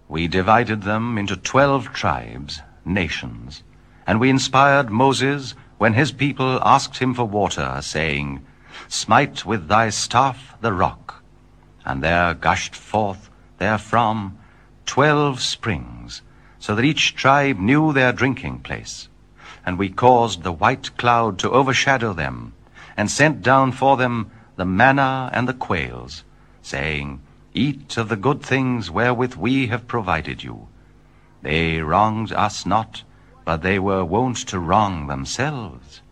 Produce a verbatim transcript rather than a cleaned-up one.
We divided them into twelve tribes, nations, and we inspired Moses when his people asked him for water, saying, Smite with thy staff the rock. And there gushed forth therefrom twelve springs, so that each tribe knew their drinking place. And we caused the white cloud to overshadow them, and sent down for them the manna and the quails, saying, Eat of the good things wherewith we have provided you. They wronged us not, but they were wont to wrong themselves.